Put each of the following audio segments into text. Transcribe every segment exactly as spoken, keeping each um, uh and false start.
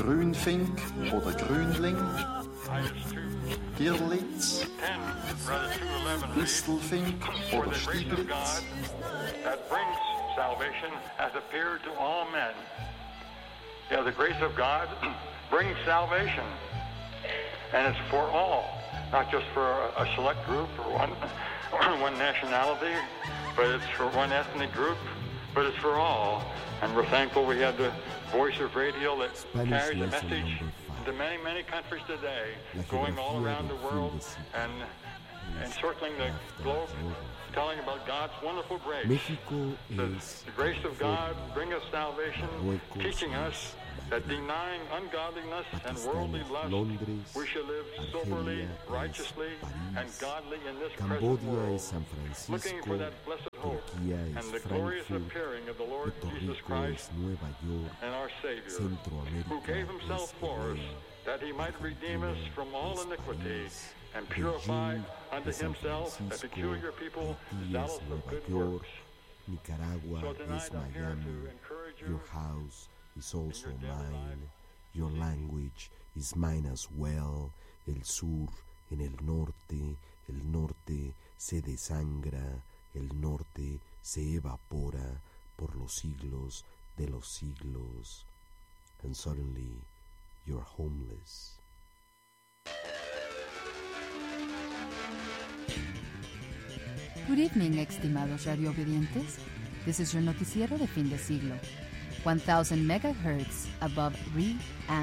Grünfink oder Grünling, Girlitz, Distelfink oder Stieglitz. That brings salvation has appeared to all men. Yeah, the grace of God brings salvation, and it's for all, not just for a, a select group or one, or one nationality, but it's for one ethnic group, but it's for all. And we're thankful we have the voice of radio that carries the message to many, many countries today, going all around the world and encircling the globe, telling about God's wonderful grace. México The, es the grace of God bring us salvation, teaching us that denying ungodliness and worldly lust, we should live soberly, righteously, and godly in this present Cambodia world, es San looking for Francisco, that blessed hope Turquía and es the glorious Frankfurt, appearing of the Lord Puerto Jesus Rico Christ es Nueva York, and our Savior, Centroamérica who gave himself es for us, Belén, that he might redeem us from all es iniquity, París, and purify Beijing unto es San himself a Francisco, peculiar people, Haití zealous es of Nueva good York, works. Nicaragua So es tonight I'm here Miami, to encourage you your house is also your daily mine, life. your language is mine as well, el sur en el norte, el norte se desangra, el norte se evapora por los siglos de los siglos, and suddenly you're homeless. Good evening, estimados radioobedientes. This is your noticiero de fin de siglo. one thousand megahertz above reality.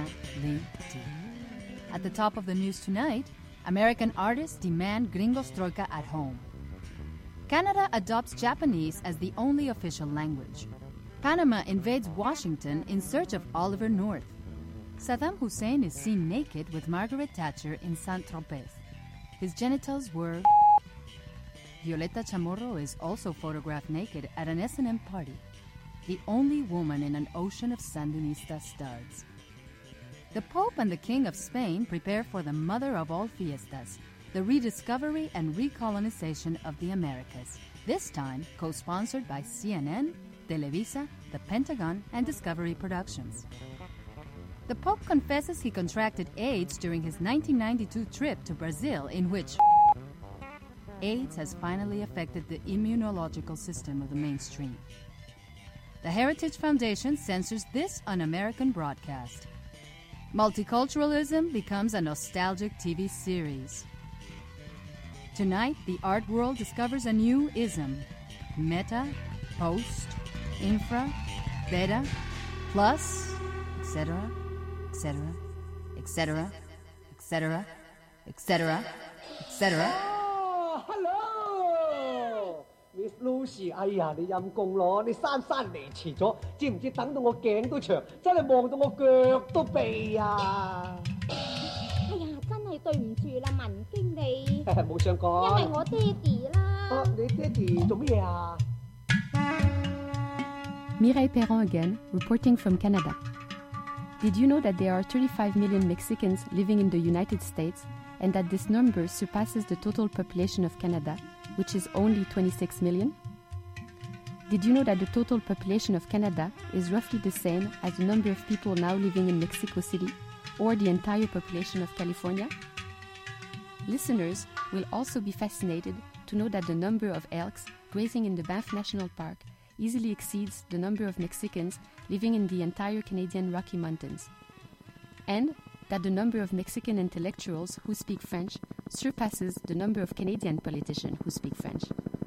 At the top of the news tonight, American artists demand Gringos Troika at home. Canada adopts Japanese as the only official language. Panama invades Washington in search of Oliver North. Saddam Hussein is seen naked with Margaret Thatcher in Saint-Tropez. His genitals were... Violeta Chamorro is also photographed naked at an S and M party, the only woman in an ocean of Sandinista studs. The Pope and the King of Spain prepare for the mother of all fiestas, the rediscovery and recolonization of the Americas, this time co-sponsored by C N N, Televisa, the Pentagon, and Discovery Productions. The Pope confesses he contracted AIDS during his nineteen ninety-two trip to Brazil, in which AIDS has finally affected the immunological system of the mainstream. The Heritage Foundation censors this un-American broadcast. Multiculturalism becomes a nostalgic T V series. Tonight, the art world discovers a new ism: meta, post, infra, beta, plus, et cetera, et cetera, et cetera, et cetera, et cetera, et cetera. Hello Miss Lucy， 哎呀，你陰公咯，你姍姍嚟遲咗，知唔知等到我頸都長，真係望到我腳都痹啊！ 哎呀，真係對唔住啦，文經理。 冇想講， 因為我爹哋啦。 啊，你爹哋做咩啊？ Mireille Perron again, reporting from Canada. Did you know that there are thirty-five million Mexicans living in the United States and that this number surpasses the total population of Canada, which is only twenty-six million? Did you know that the total population of Canada is roughly the same as the number of people now living in Mexico City, or the entire population of California? Listeners will also be fascinated to know that the number of elks grazing in the Banff National Park easily exceeds the number of Mexicans living in the entire Canadian Rocky Mountains, and that the number of Mexican intellectuals who speak French surpasses the number of Canadian politicians who speak French.